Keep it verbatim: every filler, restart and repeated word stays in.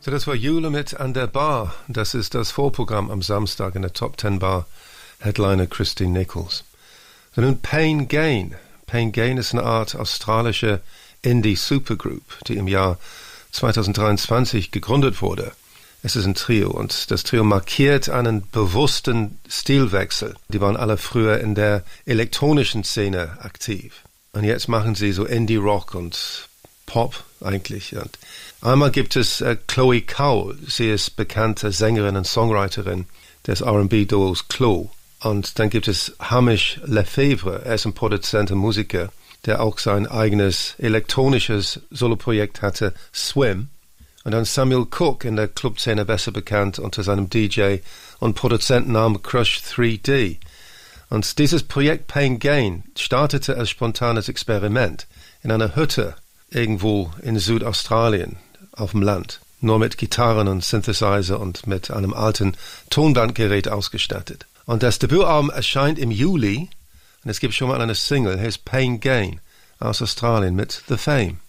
Das war Jule mit An der Bar. Das ist das Vorprogramm am Samstag in der Top Ten Bar. Headliner Christine Nichols. So nun Pain Gain. Pain Gain ist eine Art australische Indie-Supergroup, die im Jahr zwanzig dreiundzwanzig gegründet wurde. Es ist ein Trio und das Trio markiert einen bewussten Stilwechsel. Die waren alle früher in der elektronischen Szene aktiv. Und jetzt machen sie so Indie-Rock und Pop eigentlich. Und einmal gibt es äh, Chloe Cowell. Sie ist bekannte Sängerin und Songwriterin des R and B-Duos Chloe. Und dann gibt es Hamish Lefebvre. Er ist ein Produzent und Musiker, der auch sein eigenes elektronisches Soloprojekt hatte, Swim. Und dann Samuel Cook, in der Clubszene besser bekannt unter seinem D J und Produzentennamen Crush drei D. Und dieses Projekt Pain Gain startete als spontanes Experiment in einer Hütte irgendwo in Südaustralien auf dem Land, nur mit Gitarren und Synthesizer und mit einem alten Tonbandgerät ausgestattet. Und das Debütalbum erscheint im Juli und es gibt schon mal eine Single, hier ist Pain Gain aus Australien mit The Fame.